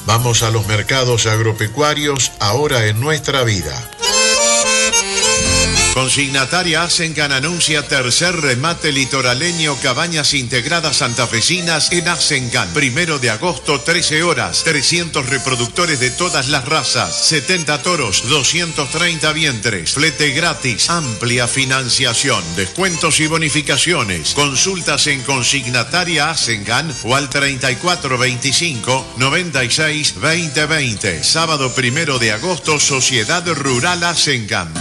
Vamos a los mercados agropecuarios ahora en Nuestra Vida. Consignataria Asencan anuncia tercer remate litoraleño Cabañas Integradas Santafesinas en Asencan. 1 de agosto, 13 horas. 300 reproductores de todas las razas. 70 toros, 230 vientres. Flete gratis. Amplia financiación. Descuentos y bonificaciones. Consultas en Consignataria Asencan o al 3425 96 2020. Sábado 1 de agosto, Sociedad Rural Asencan.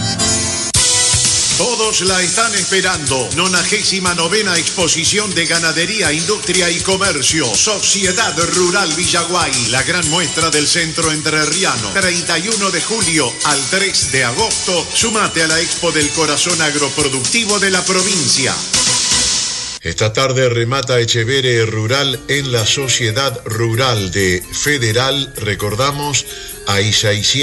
Todos la están esperando. 99ª Exposición de Ganadería, Industria y Comercio. Sociedad Rural Villaguay. La gran muestra del centro entrerriano. 31 de julio al 3 de agosto. Sumate a la Expo del Corazón Agroproductivo de la provincia. Esta tarde remata Echevere Rural en la Sociedad Rural de Federal. Recordamos, hay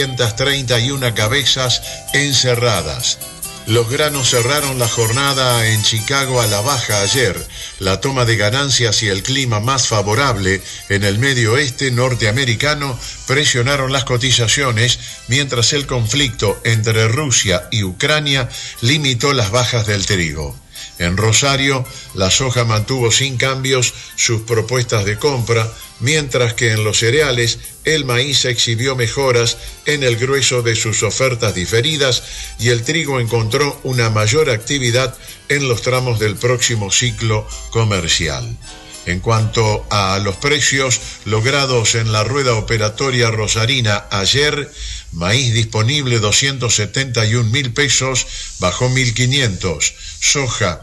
631 cabezas encerradas. Los granos cerraron la jornada en Chicago a la baja ayer. La toma de ganancias y el clima más favorable en el medio oeste norteamericano presionaron las cotizaciones, mientras el conflicto entre Rusia y Ucrania limitó las bajas del trigo. En Rosario, la soja mantuvo sin cambios sus propuestas de compra, mientras que en los cereales el maíz exhibió mejoras en el grueso de sus ofertas diferidas y el trigo encontró una mayor actividad en los tramos del próximo ciclo comercial. En cuanto a los precios logrados en la rueda operatoria rosarina ayer, maíz disponible 271.000 pesos, bajó 1.500, soja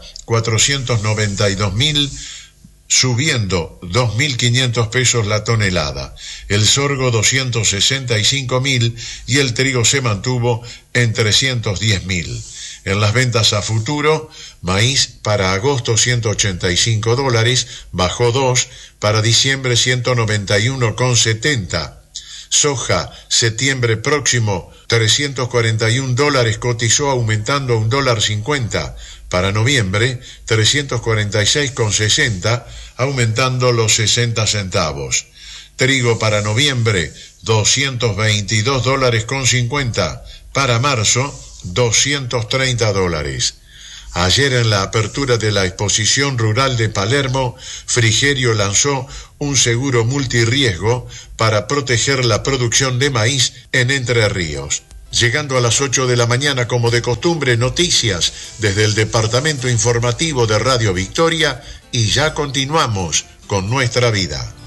492.000, subiendo 2.500 pesos la tonelada, el sorgo 265.000 y el trigo se mantuvo en 310.000. En las ventas a futuro, maíz para agosto $185, bajó 2, para diciembre 191,70. Soja, septiembre próximo, $341, cotizó aumentando $1.50. Para noviembre, 346,60, aumentando los 60 centavos. Trigo para noviembre, $222,50. Para marzo, $230. Ayer en la apertura de la exposición rural de Palermo, Frigerio lanzó un seguro multirriesgo para proteger la producción de maíz en Entre Ríos. Llegando a las 8 de la mañana, como de costumbre, noticias desde el Departamento Informativo de Radio Victoria y ya continuamos con Nuestra Vida.